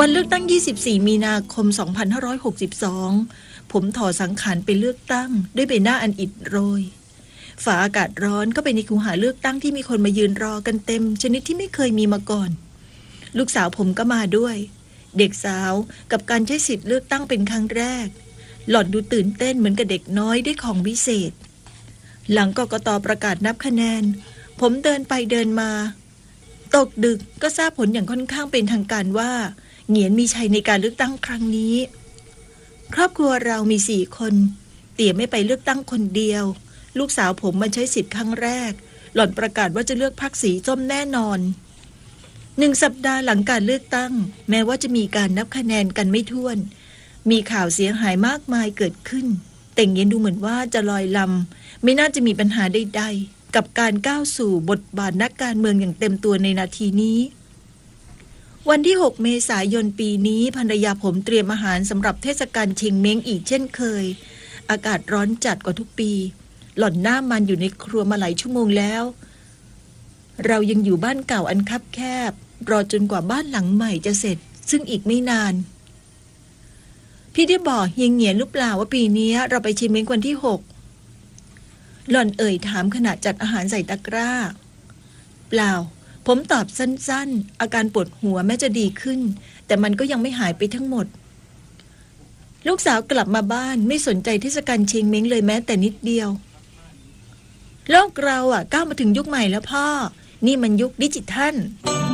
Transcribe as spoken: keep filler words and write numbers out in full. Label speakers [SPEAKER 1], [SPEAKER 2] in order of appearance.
[SPEAKER 1] วันเลือกตั้งยี่สิบสี่มีนาคมสองพันห้าร้อยหกสิบสองผมถอดสังขารไปเลือกตั้งด้วยใบหน้าอันอิดโรยฝ่าอากาศร้อนก็ไปในคูหาเลือกตั้งที่มีคนมายืนรอกันเต็มชนิดที่ไม่เคยมีมาก่อนลูกสาวผมก็มาด้วยเด็กสาวกับการใช้สิทธิ์เลือกตั้งเป็นครั้งแรกหล่อนดูตื่นเต้นเหมือนกับเด็กน้อยได้ของวิเศษหลังกกต.ประกาศนับคะแนนผมเดินไปเดินมาตกดึกก็ทราบผลอย่างค่อนข้างเป็นทางการว่าเหงียนมีชัยในการเลือกตั้งครั้งนี้ครอบครัวเรามีสี่คนเตี่ยไม่ไปเลือกตั้งคนเดียวลูกสาวผมมาใช้สิทธิ์ครั้งแรกหล่อนประกาศว่าจะเลือกพรรคสีส้มแน่นอนหนึ่งสัปดาห์หลังการเลือกตั้งแม้ว่าจะมีการนับคะแนนกันไม่ถ้วนมีข่าวเสียหายมากมายเกิดขึ้นแต่เหงียนดูเหมือนว่าจะลอยลำไม่น่าจะมีปัญหาใดๆกับการก้าวสู่บทบาทนักการเมืองอย่างเต็มตัวในนาทีนี้วันที่หกเมษายนปีนี้ภรรยาผมเตรียมอาหารสำหรับเทศกาลเชงเม้งอีกเช่นเคยอากาศร้อนจัดกว่าทุกปีหล่อนหน้ามันอยู่ในครัวมาหลายชั่วโมงแล้วเรายังอยู่บ้านเก่าอันคับแคบรอจนกว่าบ้านหลังใหม่จะเสร็จซึ่งอีกไม่นานพี่ได้บอกเฮียงเหงียนหรือเปล่าว่าปีนี้เราไปเชงเม้งวันที่หกหล่อนเอ่ยถามขณะจัดอาหารใส่ตะกร้าเปล่าผมตอบสั้นๆอาการปวดหัวแม้จะดีขึ้นแต่มันก็ยังไม่หายไปทั้งหมดลูกสาวกลับมาบ้านไม่สนใจเทศกาลเชงเม้งเลยแม้แต่นิดเดียวโลกเราอ่ะก้าวมาถึงยุคใหม่แล้วพ่อนี่มันยุคดิจิทัล